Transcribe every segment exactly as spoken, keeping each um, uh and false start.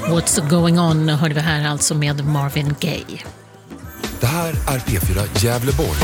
What's going on hörde vi här alltså med Marvin Gaye. Det här är P fyra Gävleborg.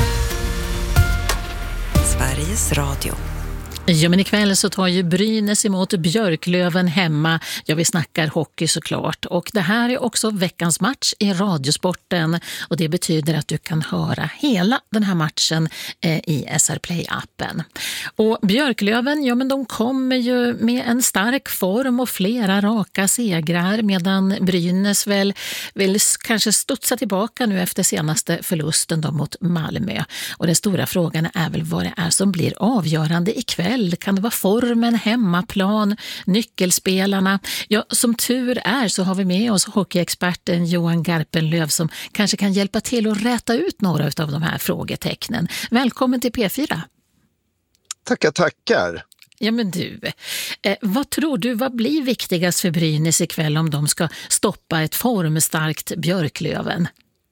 Sveriges Radio. Ja, men ikväll så tar ju Brynäs emot Björklöven hemma. Ja, vi snackar hockey såklart. Och det här är också veckans match i Radiosporten. Och det betyder att du kan höra hela den här matchen eh, i S R Play-appen. Och Björklöven, ja men de kommer ju med en stark form och flera raka segrar. Medan Brynäs väl vill kanske studsa tillbaka nu efter senaste förlusten då mot Malmö. Och den stora frågan är väl vad det är som blir avgörande ikväll. Kan det vara formen, hemmaplan, nyckelspelarna? Ja, som tur är så har vi med oss hockeyexperten Johan Garpenlöv som kanske kan hjälpa till att räta ut några av de här frågetecknen. Välkommen till P fyra. Tackar, tackar. Ja men du, eh, vad tror du, vad blir viktigast för Brynäs ikväll om de ska stoppa ett formstarkt Björklöven?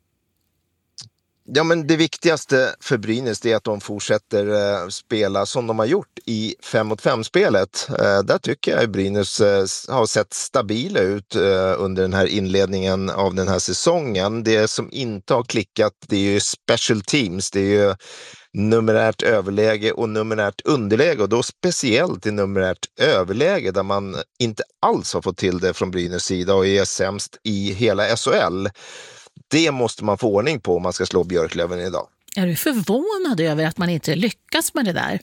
Ja, men det viktigaste för Brynäs är att de fortsätter eh, spela som de har gjort i fem mot fem-spelet. Eh, där tycker jag att Brynäs eh, har sett stabila ut eh, under den här inledningen av den här säsongen. Det som inte har klickat, det är ju special teams. Det är ju numerärt överläge och numerärt underläge, och då speciellt i numerärt överläge där man inte alls har fått till det från Brynäs sida och är sämst i hela S H L. Det måste man få ordning på om man ska slå Björklöven idag. Är du förvånad över att man inte lyckas med det där?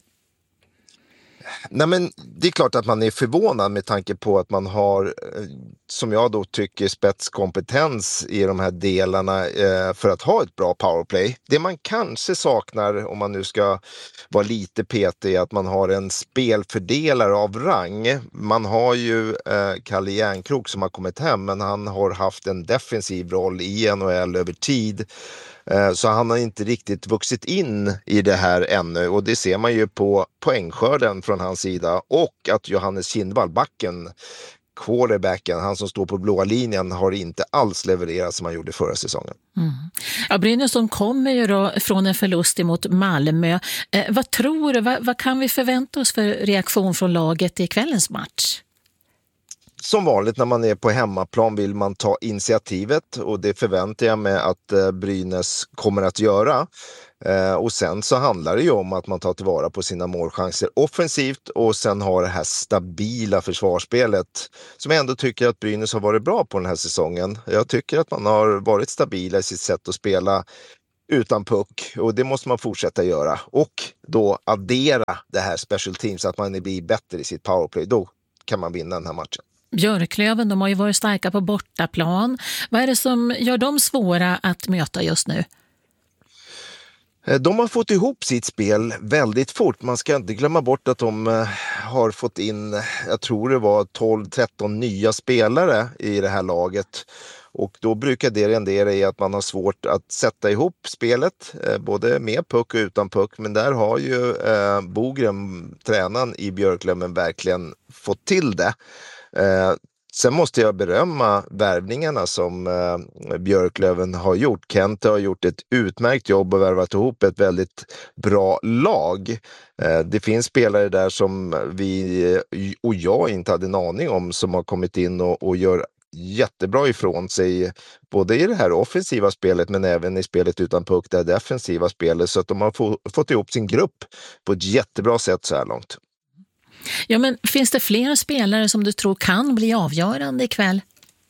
Nej, men det är klart att man är förvånad med tanke på att man har, som jag då tycker, spetskompetens i de här delarna eh, för att ha ett bra powerplay. Det man kanske saknar, om man nu ska vara lite petig, är att man har en spelfördelare av rang. Man har ju eh, Kalle Järnkrok som har kommit hem, men han har haft en defensiv roll i N H L över tid. Så han har inte riktigt vuxit in i det här ännu, och det ser man ju på poängskörden från hans sida, och att Johannes Kindvall, backen, quarterbacken, han som står på blåa linjen, har inte alls levererat som han gjorde förra säsongen. Mm. Ja, Brynäs som kommer ju då från en förlust emot Malmö. Eh, vad tror du, vad, vad kan vi förvänta oss för reaktion från laget i kvällens match? Som vanligt när man är på hemmaplan vill man ta initiativet, och det förväntar jag mig att eh, Brynäs kommer att göra. Eh, och sen så handlar det ju om att man tar tillvara på sina målchanser offensivt, och sen har det här stabila försvarsspelet som jag ändå tycker att Brynäs har varit bra på den här säsongen. Jag tycker att man har varit stabila i sitt sätt att spela utan puck, och det måste man fortsätta göra. Och då addera det här special team så att man blir bättre i sitt powerplay. Då kan man vinna den här matchen. Björklöven, de har ju varit starka på bortaplan. Vad är det som gör dem svåra att möta just nu? De har fått ihop sitt spel väldigt fort. Man ska inte glömma bort att de har fått in, jag tror det var tolv tretton nya spelare i det här laget. Och då brukar det rendera i att man har svårt att sätta ihop spelet, både med puck och utan puck. Men där har ju eh, Bogren, tränaren i Björklöven, verkligen fått till det. Eh, sen måste jag berömma värvningarna som eh, Björklöven har gjort. Kent har gjort ett utmärkt jobb och värvat ihop ett väldigt bra lag. Eh, det finns spelare där som vi och jag inte hade en aning om, som har kommit in och, och gör jättebra ifrån sig, både i det här offensiva spelet men även i spelet utan puck, det defensiva spelet, så att de har få, fått ihop sin grupp på ett jättebra sätt så här långt. Ja, men finns det fler spelare som du tror kan bli avgörande ikväll?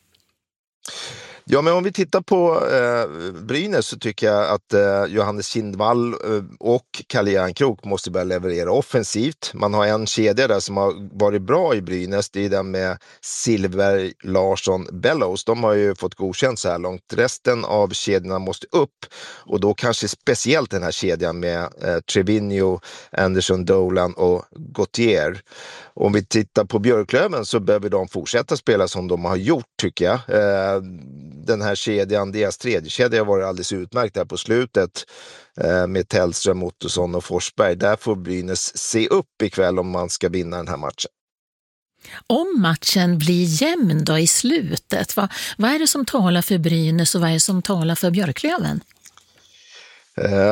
Ja, men om vi tittar på eh, Brynäs så tycker jag att eh, Johannes Kindvall eh, och Kalle Järnkrok måste börja leverera offensivt. Man har en kedja där som har varit bra i Brynäs, det är den med Silver, Larsson, Bellows. De har ju fått godkänt så här långt. Resten av kedjorna måste upp, och då kanske speciellt den här kedjan med eh, Trevino, Anderson, Dolan och Gauthier. Om vi tittar på Björklöven så behöver de fortsätta spela som de har gjort, tycker jag. Eh, den här kedjan, deras tredje kedja, har varit alldeles utmärkt här på slutet eh, med Tellström, Ottosson och Forsberg. Där får Brynäs se upp ikväll om man ska vinna den här matchen. Om matchen blir jämn då i slutet, vad, vad är det som talar för Brynäs och vad är det som talar för Björklöven? Eh,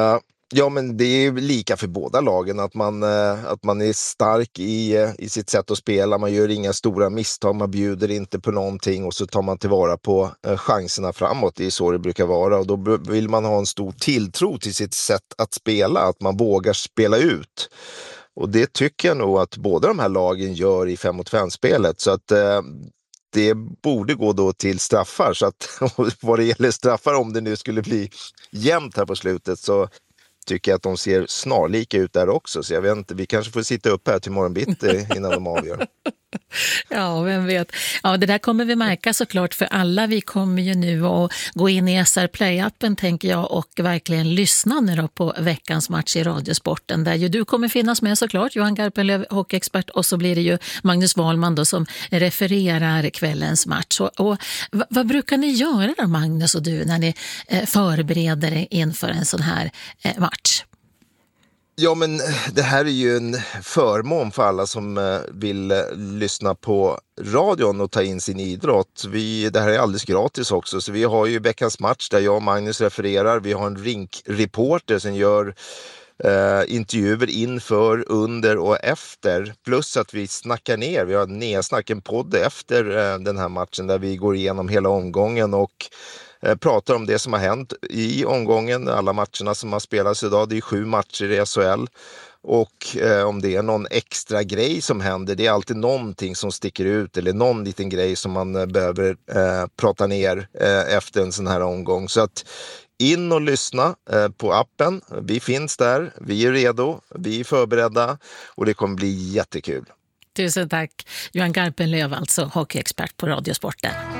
Ja, men det är lika för båda lagen, att man, att man är stark i, i sitt sätt att spela. Man gör inga stora misstag, man bjuder inte på någonting och så tar man tillvara på chanserna framåt. Det är så det brukar vara och då vill man ha en stor tilltro till sitt sätt att spela, att man vågar spela ut. Och det tycker jag nog att båda de här lagen gör i fem mot fem-spelet, så att eh, det borde gå då till straffar. Så att vad det gäller straffar, om det nu skulle bli jämnt här på slutet, så tycker jag att de ser snarlika ut där också. Så jag vet inte, vi kanske får sitta upp här till morgonbitti innan de avgör. Ja, vem vet. Ja, det där kommer vi märka såklart för alla. Vi kommer ju nu att gå in i S R Play-appen, tänker jag, och verkligen lyssna nu då på veckans match i Radiosporten, där ju du kommer finnas med såklart, Johan Garpenlöv, hockeyexpert, och så blir det ju Magnus Wahlman då som refererar kvällens match. Och, och vad, vad brukar ni göra då, Magnus och du, när ni eh, förbereder er inför en sån här eh, match? Ja, men det här är ju en förmån för alla som vill lyssna på radion och ta in sin idrott. Vi, det här är alldeles gratis också, så vi har ju veckans match där jag och Magnus refererar. Vi har en rinkreporter som gör eh, intervjuer inför, under och efter. Plus att vi snackar ner, vi har en nedsnack, en podd efter eh, den här matchen där vi går igenom hela omgången och pratar om det som har hänt i omgången, alla matcherna som har spelats idag. Det är sju matcher i S H L och eh, om det är någon extra grej som händer, det är alltid någonting som sticker ut eller någon liten grej som man eh, behöver eh, prata ner eh, efter en sån här omgång. Så att in och lyssna eh, på appen. Vi finns där, vi är redo, vi är förberedda och det kommer bli jättekul. Tusen tack. Johan Garpenlöv, alltså hockeyexpert på Radiosporten.